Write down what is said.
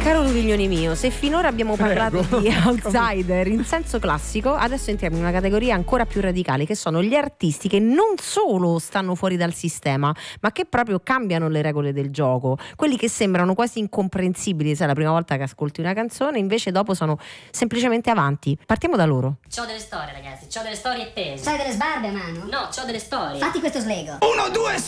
Caro Ruviglioni mio, se finora abbiamo parlato di outsider in senso classico, adesso entriamo in una categoria ancora più radicale, che sono gli artisti che non solo stanno fuori dal sistema, ma che proprio cambiano le regole del gioco. Quelli che sembrano quasi incomprensibili, sai, la prima volta che ascolti una canzone, invece dopo sono semplicemente avanti. Partiamo da loro. C'ho delle storie, ragazzi, c'ho delle storie tese. C'hai delle sbarbe a mano? No, c'ho delle storie. Fatti questo slego. 1, 2,